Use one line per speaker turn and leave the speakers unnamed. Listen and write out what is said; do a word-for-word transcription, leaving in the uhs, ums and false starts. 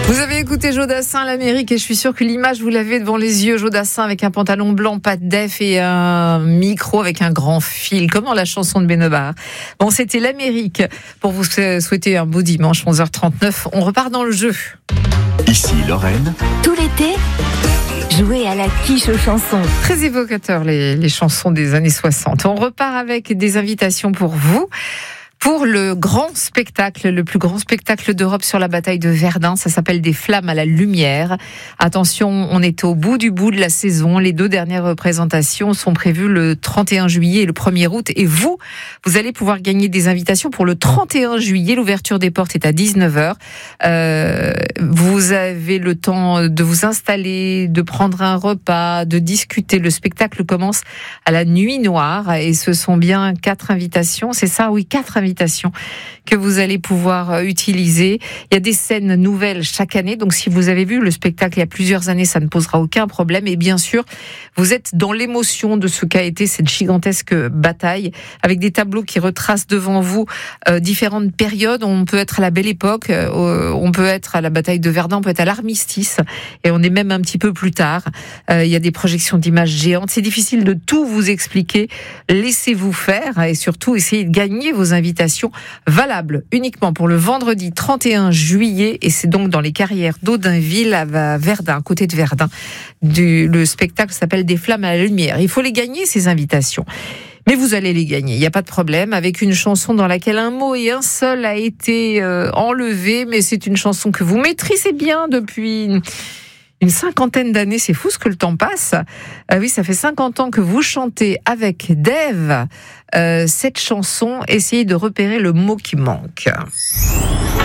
Vous avez écouté Jodassin, l'Amérique, et je suis sûre que l'image, vous l'avez devant les yeux. Jodassin avec un pantalon blanc, pas de def et un micro avec un grand fil, comme dans la chanson de Benabar. Bon, c'était l'Amérique. Pour vous souhaiter un beau dimanche, onze heures trente-neuf. On repart dans le jeu.
Ici Lorraine.
Tout l'été, jouez à la quiche aux chansons.
Très évocateur, les, les chansons des années soixante. On repart avec des invitations pour vous. Pour le grand spectacle, le plus grand spectacle d'Europe sur la bataille de Verdun, ça s'appelle Des flammes à la lumière. Attention, on est au bout du bout de la saison. Les deux dernières représentations sont prévues le trente et un juillet et le premier août. Et vous, vous allez pouvoir gagner des invitations pour le trente et un juillet. L'ouverture des portes est à dix-neuf heures. Euh, vous avez le temps de vous installer, de prendre un repas, de discuter. Le spectacle commence à la nuit noire et ce sont bien quatre invitations. C'est ça, oui, quatre invitations que vous allez pouvoir utiliser. Il y a des scènes nouvelles chaque année, donc si vous avez vu le spectacle il y a plusieurs années, ça ne posera aucun problème. Et bien sûr, vous êtes dans l'émotion de ce qu'a été cette gigantesque bataille, avec des tableaux qui retracent devant vous euh, différentes périodes. On peut être à la Belle Époque, euh, on peut être à la bataille de Verdun, on peut être à l'armistice, et on est même un petit peu plus tard. Euh, il y a des projections d'images géantes. C'est difficile de tout vous expliquer. Laissez-vous faire et surtout essayez de gagner vos invitations valable uniquement pour le vendredi trente et un juillet, et c'est donc dans les carrières d'Audinville à Verdun, côté de Verdun. Du, le spectacle s'appelle Des flammes à la lumière. Il faut les gagner, ces invitations. Mais vous allez les gagner, il n'y a pas de problème, avec une chanson dans laquelle un mot et un seul a été euh, enlevé, mais c'est une chanson que vous maîtrisez bien depuis une cinquantaine d'années. C'est fou ce que le temps passe. Euh, oui, ça fait cinquante ans que vous chantez avec Dave euh, cette chanson. Essayez de repérer le mot qui manque.